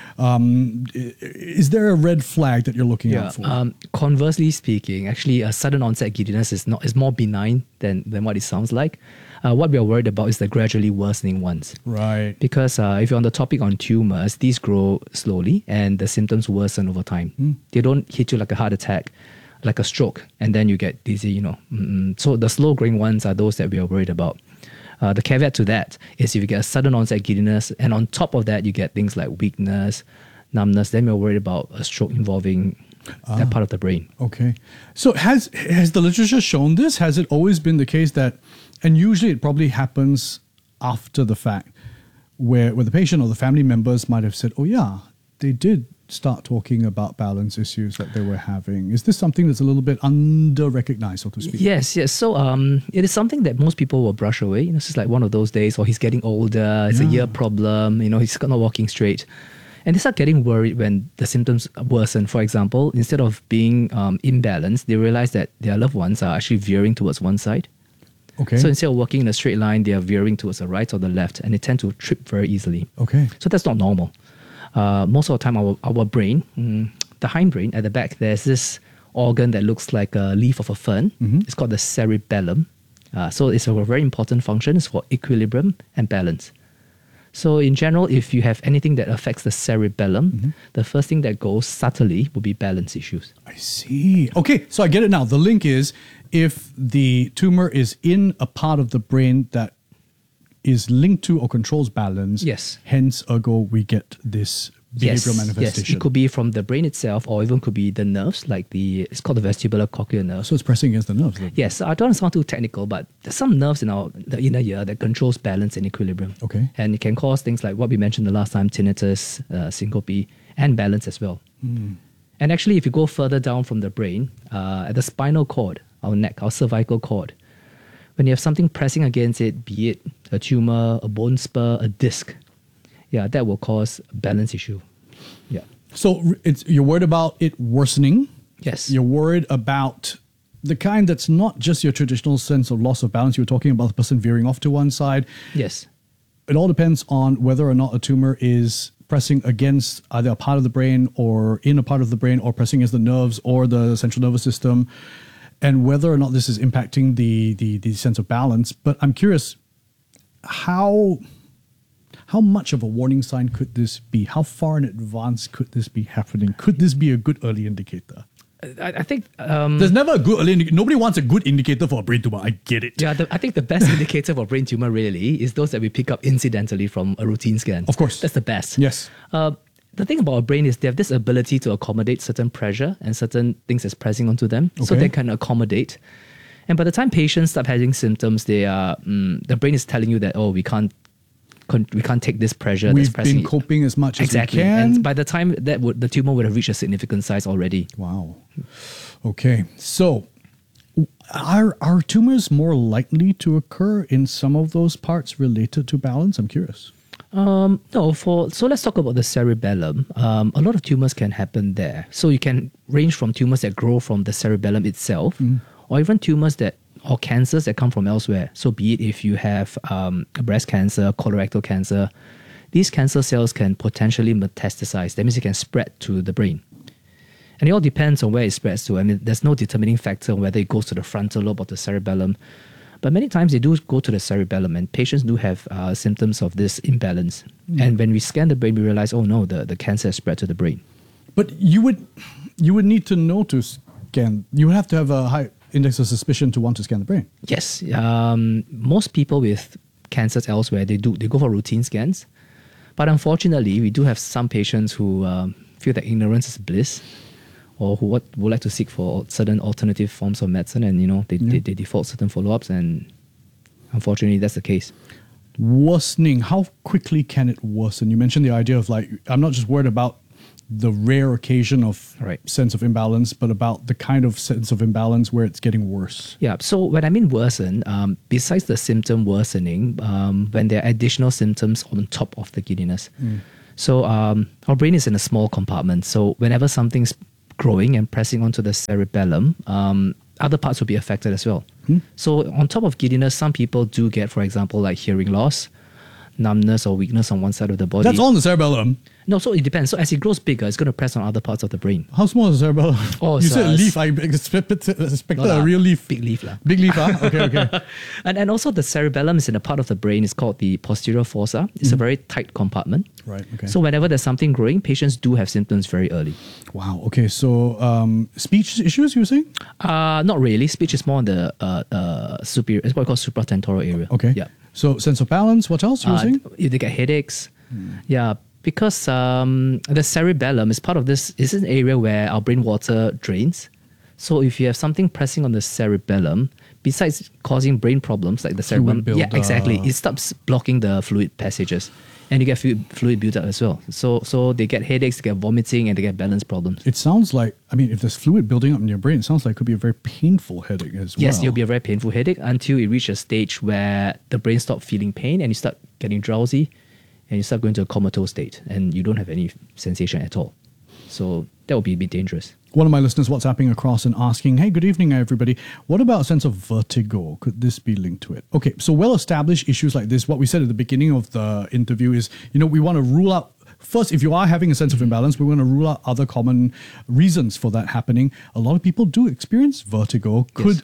Um, i- is there a red flag that you're looking out for? Um, conversely speaking, actually, a sudden onset giddiness is not is more benign than than what it sounds like. Uh, what we are worried about is the gradually worsening ones. Right. Because uh, if you're on the topic on tumors, these grow slowly and the symptoms worsen over time. Mm. They don't hit you like a heart attack, like a stroke, and then you get dizzy, you know. Mm-mm. So the slow growing ones are those that we are worried about. Uh, the caveat to that is if you get a sudden onset giddiness, and on top of that, you get things like weakness, numbness, then we're worried about a stroke involving Ah. that part of the brain. Okay. So has has the literature shown this? Has it always been the case that, and usually it probably happens after the fact, where, where the patient or the family members might have said, oh yeah, they did start talking about balance issues that they were having. Is this something that's a little bit under-recognized, so to speak? Yes, yes. So um, it is something that most people will brush away. You know, it's just like one of those days, or he's getting older, it's a Yeah. year problem, you know, he's not walking straight. And they start getting worried when the symptoms worsen. For example, instead of being um, imbalanced, they realize that their loved ones are actually veering towards one side. Okay. So instead of walking in a straight line, they are veering towards the right or the left, and they tend to trip very easily. Okay. So that's not normal. Uh, most of the time, our, our brain, mm, the hindbrain at the back, there's this organ that looks like a leaf of a fern. Mhm. It's called the cerebellum. Uh, so it's a very important function. It's for equilibrium and balance. So in general, if you have anything that affects the cerebellum, Mm-hmm. the first thing that goes subtly will be balance issues. I see. Okay, so I get it now. The link is if the tumor is in a part of the brain that is linked to or controls balance, Yes. hence ergo we get this behavioral manifestation. Yes, it could be from the brain itself, or even could be the nerves, like the it's called the vestibular cochlear nerve. So it's pressing against the nerves. then? Yes, I don't want to sound too technical, but there's some nerves in our the inner ear that controls balance and equilibrium. Okay. And it can cause things like what we mentioned the last time, tinnitus, uh, syncope, and balance as well. Hmm. And actually, if you go further down from the brain, uh, at the spinal cord, our neck, our cervical cord, when you have something pressing against it, be it a tumor, a bone spur, a disc, yeah, that will cause a balance issue. Yeah. So r- it's you're worried about it worsening. Yes. You're worried about the kind that's not just your traditional sense of loss of balance. You were talking about the person veering off to one side. Yes. It all depends on whether or not a tumor is pressing against either a part of the brain or in a part of the brain, or pressing against the nerves or the central nervous system, and whether or not this is impacting the the, the sense of balance. But I'm curious, how how much of a warning sign could this be? How far in advance could this be happening? Could this be a good early indicator? I, I think um, There's never a good early indicator. Nobody wants a good indicator for a brain tumor. I get it. Yeah, the, I think the best indicator for brain tumor really is those that we pick up incidentally from a routine scan. Of course. That's the best. Yes. Uh, the thing about our brain is they have this ability to accommodate certain pressure and certain things that's pressing onto them. So Okay. they can accommodate. And by the time patients start having symptoms, they are mm, the brain is telling you that, oh, we can't con- we can't take this pressure that's We've pressing. been coping as much exactly. as we can. And by the time that would the tumor would have reached a significant size already. Wow. Okay. So are are tumors more likely to occur in some of those parts related to balance? I'm curious. Um, no, for so let's talk about the cerebellum. Um, a lot of tumors can happen there. So you can range from tumors that grow from the cerebellum itself, Mm. or even tumors that or cancers that come from elsewhere. So be it if you have um, breast cancer, colorectal cancer, these cancer cells can potentially metastasize. That means it can spread to the brain. And it all depends on where it spreads to. I mean, there's no determining factor on whether it goes to the frontal lobe or the cerebellum. But many times they do go to the cerebellum, and patients do have uh, symptoms of this imbalance. Mm. And when we scan the brain, we realize, oh no, the, the cancer has spread to the brain. But you would you would need to know to scan. You would have to have a high. index of suspicion to want to scan the brain. Yes. Um, most people with cancers elsewhere, they do they go for routine scans. But unfortunately, we do have some patients who um, feel that ignorance is bliss, or who what, would like to seek for certain alternative forms of medicine, and you know they, Yeah. they, they default certain follow-ups, and unfortunately that's the case. Worsening, how quickly can it worsen? You mentioned the idea of like, I'm not just worried about the rare occasion of right. sense of imbalance, but about the kind of sense of imbalance where it's getting worse. Yeah, so when I mean worsen, um, besides the symptom worsening, um, when there are additional symptoms on top of the giddiness. Mm. So um, our brain is in a small compartment, so whenever something's growing and pressing onto the cerebellum, um, other parts will be affected as well. Hmm. So on top of giddiness, some people do get, for example, like hearing loss, numbness or weakness on one side of the body. That's all in the cerebellum. No, so it depends. So as it grows bigger, it's going to press on other parts of the brain. How small is the cerebellum? Oh, you it's, said uh, leaf. I expected, expected No a lah, real leaf. Big leaf. lah. Big leaf, huh? Okay, okay. and, and also the cerebellum is in a part of the brain. It's called the posterior fossa. It's a Mhm. very tight compartment. Right, okay. So whenever there's something growing, patients do have symptoms very early. Wow, okay. So um, speech issues, you were saying? Uh, not really. Speech is more on the uh, uh, superior, it's what we call supratentorial area. Okay. Yeah. So sense of balance, what else you were Uh, saying? If they get headaches. Yeah, because um, the cerebellum is part of this, is an area where our brain water drains. So if you have something pressing on the cerebellum, besides causing brain problems like the cerebellum, Fluid yeah, buildup. exactly, it stops blocking the fluid passages, and you get fluid, fluid buildup as well. So so they get headaches, they get vomiting, and they get balance problems. It sounds like, I mean, if there's fluid building up in your brain, it sounds like it could be a very painful headache as well. Yes, it'll be a very painful headache until it reaches a stage where the brain stops feeling pain and you start getting drowsy and you start going to a comatose state and you don't have any sensation at all. So that would be a bit dangerous. One of my listeners WhatsApping across and asking, hey, good evening, everybody. What about a sense of vertigo? Could this be linked to it? Okay, so well-established issues like this, what we said at the beginning of the interview is, you know, we want to rule out, first, if you are having a sense of imbalance, we want to rule out other common reasons for that happening. A lot of people do experience vertigo. Could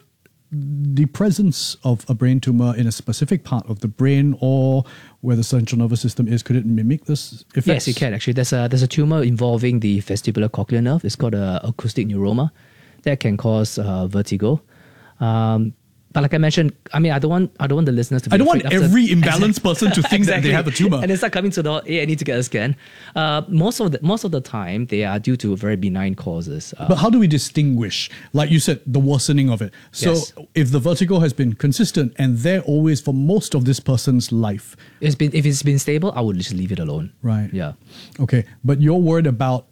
the presence of a brain tumor in a specific part of the brain or where the central nervous system is, could it mimic this effect? Yes, it can actually. There's a there's a tumor involving the vestibular cochlear nerve. It's called a acoustic neuroma that can cause uh, vertigo. Um, but like I mentioned, I mean, I don't want I don't want the listeners to be I don't want afraid after- every imbalanced person to think that they Exactly. have a tumor. And they start coming to the, hey, I need to get a scan. Uh, most of the most of the time, they are due to very benign causes. Uh, But how do we distinguish, like you said, the worsening of it? So Yes. if the vertigo has been consistent and there always for most of this person's life, it's been if it's been stable, I would just leave it alone. right? Yeah. Okay, but you're worried about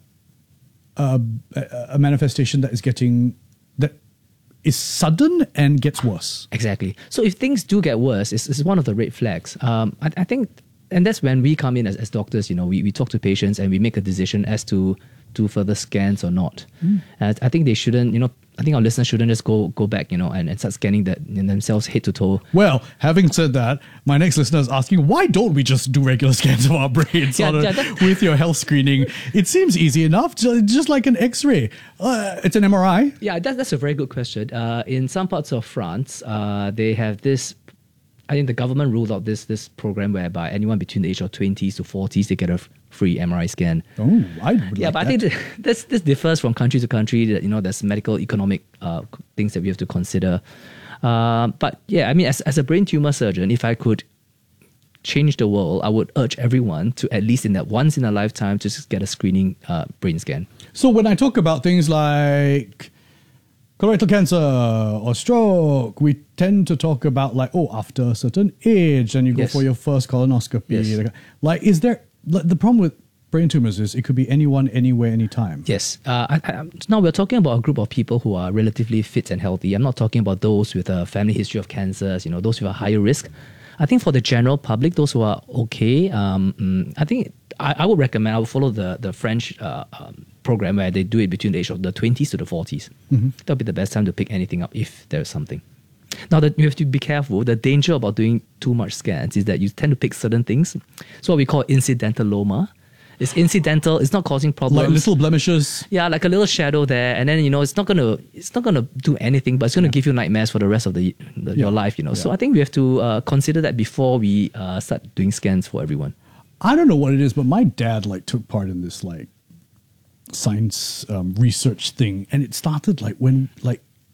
a, a, a manifestation that is getting, that is sudden and gets worse. Exactly. So if things do get worse, it's, it's one of the red flags. Um, I, I think, and that's when we come in as, as doctors, you know, we, we talk to patients and we make a decision as to do further scans or not. Mm. And I think they shouldn't, you know, I think our listeners shouldn't just go go back, you know, and, and start scanning that in themselves head to toe. Well, having said that, my next listener is asking, why don't we just do regular scans of our brains Yeah, on a- yeah, that- with your health screening? It seems easy enough, ju- just like an X-ray. Uh, it's an M R I. Yeah, that, that's a very good question. Uh, in some parts of France, uh, they have this. I think the government ruled out this this program whereby anyone between the age of twenties to forties they get a f- free M R I scan. Oh, I would Yeah, like but I that. think th- this this differs from country to country. That, you know, there's medical economic uh, c- things that we have to consider. Uh, but yeah, I mean, as as a brain tumor surgeon, if I could change the world, I would urge everyone to at least in that once in a lifetime to just get a screening uh, brain scan. So when I talk about things like colorectal cancer or stroke, we tend to talk about like, oh, after a certain age, and you go Yes. for your first colonoscopy. Yes. Like, like, is there, like, the problem with brain tumors is it could be anyone, anywhere, anytime. Yes. Uh, I, I, now we're talking about a group of people who are relatively fit and healthy. I'm not talking about those with a family history of cancers, you know, those with a higher risk. I think for the general public, those who are okay, um, mm, I think I, I would recommend, I would follow the, the French uh, um, program where they do it between the age of the twenties to the forties. Mhm. That would be the best time to pick anything up if there's something. Now, that you have to be careful. The danger about doing too much scans is that you tend to pick certain things. So what we call incidentaloma. It's incidental. It's not causing problems. Like little blemishes. Yeah, like a little shadow there, and then you know it's not gonna it's not gonna do anything, but it's gonna give you nightmares for the rest of the, the your life. You know, so Yeah. I think we have to uh, consider that before we uh, start doing scans for everyone. I don't know what it is, but my dad like took part in this like science um, research thing, and it started like when like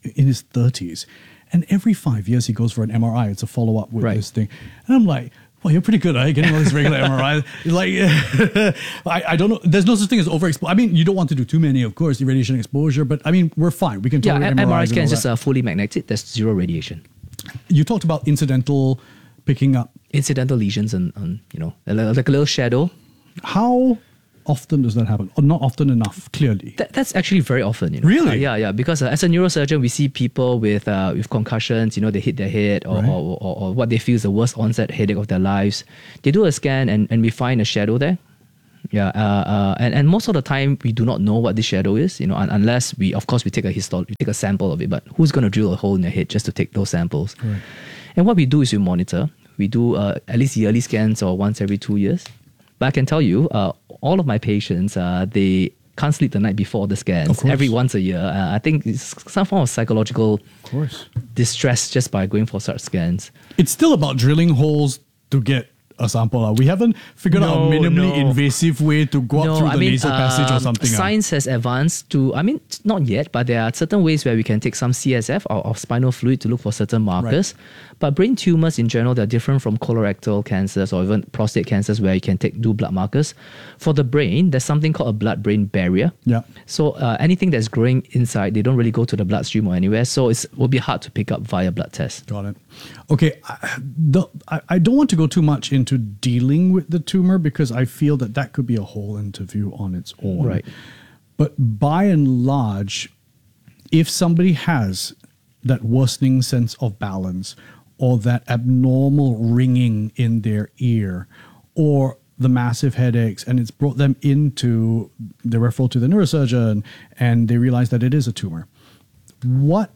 in his thirties. And every five years he goes for an M R I. It's a follow-up with Right. this thing. And I'm like, well, you're pretty good, eh? Getting all this regular M R I. Like, I, I don't know. There's no such thing as overexposure. I mean, you don't want to do too many, of course, the radiation exposure. But I mean, we're fine. We can Yeah, tolerate M- M R Is M R I and scan all is just that. uh, fully magnetic. There's zero radiation. You talked about incidental picking up. Incidental lesions and, and you know, like a little shadow. How often does that happen? Or not often enough, clearly. That, that's actually very often. You know? Really? Uh, yeah, yeah. Because uh, as a neurosurgeon, we see people with uh, with concussions. You know, they hit their head, or, Right. or, or, or what they feel is the worst onset headache of their lives. They do a scan, and, and we find a shadow there. Yeah, uh, uh, and and most of the time we do not know what this shadow is. You know, un- unless we, of course, we take a histo- we take a sample of it. But who's going to drill a hole in their head just to take those samples? Right. And what we do is we monitor. We do uh, at least yearly scans or once every two years. But I can tell you, uh, all of my patients, uh, they can't sleep the night before the scans. course. Every once a year. Uh, I think it's some form of psychological Of course. distress just by going for such scans. It's still about drilling holes to get a sample. Uh. We haven't figured out a No, minimally no. invasive way to go up through the nasal passage or um, something. uh. Science has advanced to, I mean, not yet, but there are certain ways where we can take some C S F or, or spinal fluid to look for certain markers. But brain tumors in general, they're different from colorectal cancers or even prostate cancers where you can take do blood markers. For the brain, there's something called a blood-brain barrier. Yeah. So uh, anything that's growing inside, they don't really go to the bloodstream or anywhere. So it will be hard to pick up via blood tests. Got it. Okay, I, the, I, I don't want to go too much into dealing with the tumor because I feel that that could be a whole interview on its own. Right. But by and large, if somebody has that worsening sense of balance or that abnormal ringing in their ear or the massive headaches and it's brought them into the referral to the neurosurgeon and they realize that it is a tumor, what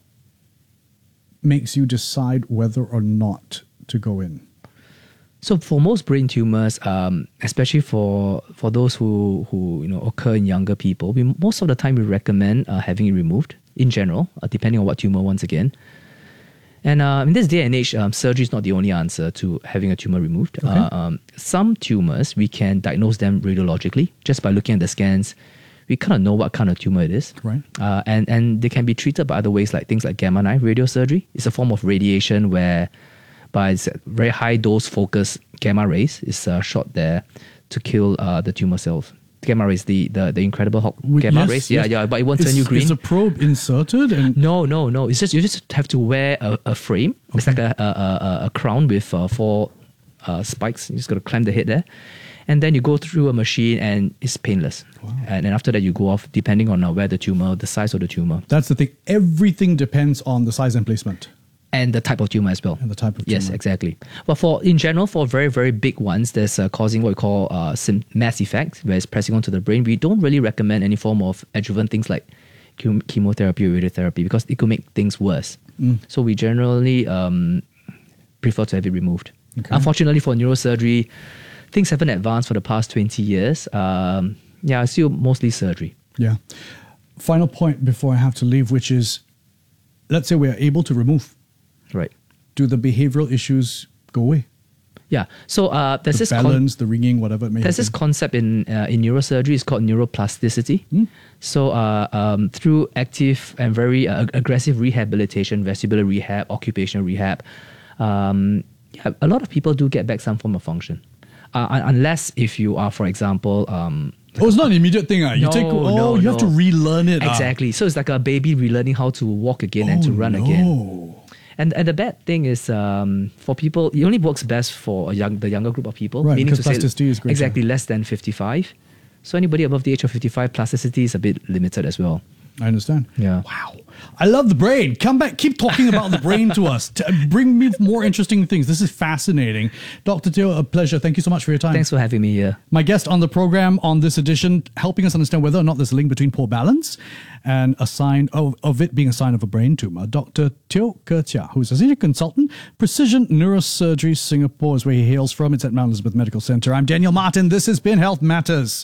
makes you decide whether or not to go in? So for most brain tumors, um, especially for for those who who you know occur in younger people, we most of the time we recommend uh, having it removed in general, uh, depending on what tumor once again. And uh, in this day and age, um, surgery is not the only answer to having a tumor removed. Okay. Uh, um, some tumors we can diagnose them radiologically just by looking at the scans. We kind of know what kind of tumor it is. Right. Uh, and and they can be treated by other ways like things like gamma knife radiosurgery. It's a form of radiation where by very high dose focus gamma rays is uh, shot there to kill uh, the tumor cells. Gamma rays, the the, the Incredible Hulk Wait, gamma yes, rays, yeah, yes. yeah, but it won't turn Is- you green. Is a probe inserted? And No, no, no. It's just you just have to wear a, a frame. It's like a, a, a, a crown with uh, four uh, spikes. You just got to clamp the head there, and then you go through a machine, and it's painless. And then after that, you go off depending on uh, where the tumor, the size of the tumor, that's the thing. Everything depends on the size and placement. and the type of tumor as well. And the type of Yes, tumor. exactly. But for in general, for very very big ones, there's uh, causing what we call uh, sim- mass effect, where it's pressing onto the brain. We don't really recommend any form of adjuvant things like chem- chemotherapy or radiotherapy because it could make things worse. Mm. So we generally um, prefer to have it removed. Okay. Unfortunately, for neurosurgery, things haven't advanced for the past twenty years. Um, yeah, it's still mostly surgery. Yeah. Final point before I have to leave, which is, let's say we are able to remove. Right. Do the behavioral issues go away? Yeah. So uh, there's the this con- balance, the ringing, whatever it may There's have this been. concept in uh, in neurosurgery. It's called neuroplasticity. Hmm. So uh, um, through active and very uh, aggressive rehabilitation, vestibular rehab, occupational rehab, um, yeah, a lot of people do get back some form of function. Uh, un- unless if you are, for example, um, Oh, it's not an immediate thing. Uh. You No, take, oh, no, you have to no. relearn it. ah. exactly. So it's like a baby relearning how to walk again and to Oh, run no. again. And and the bad thing is, um, for people, it only works best for a young, the younger group of people. Right, meaning because to say plasticity is greater. exactly less than fifty-five. So anybody above the age of fifty-five, plasticity is a bit limited as well. I understand. Yeah. Wow. I love the brain. Come back. Keep talking about the brain to us. T- bring me more interesting things. This is fascinating. Doctor Teo, a pleasure. Thank you so much for your time. Thanks for having me here. My guest on the program on this edition, helping us understand whether or not there's a link between poor balance and a sign of, of it being a sign of a brain tumor. Doctor Teo Ke Chia, who's a senior consultant, Precision Neurosurgery Singapore is where he hails from. It's at Mount Elizabeth Medical Center. I'm Daniel Martin. This has been Health Matters.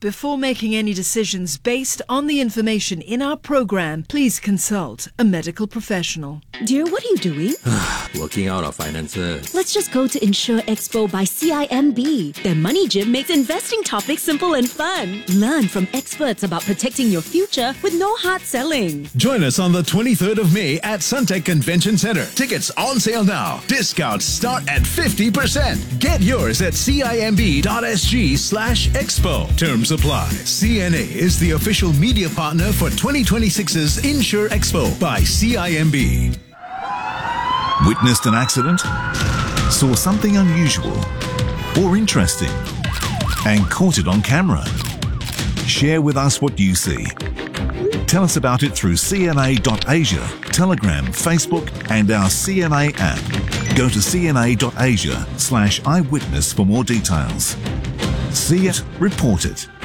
Before making any decisions based on the information in our program, please consult a medical professional. Dear, what are you doing? Working out our finances. Let's just go to Insure Expo by C I M B. Their money gym makes investing topics simple and fun. Learn from experts about protecting your future with no hard selling. Join us on the twenty-third of May at Suntec Convention Centre. Tickets on sale now. Discounts start at fifty percent. Get yours at cimb.sg slash expo. Terms apply. C N A is the official media partner for twenty twenty-six's Insure Expo by C I M B. Witnessed an accident? Saw something unusual or interesting and caught it on camera? Share with us what you see. Tell us about it through C N A dot asia, Telegram, Facebook and our C N A app. Go to cna.asia slash eyewitness for more details. See it, report it.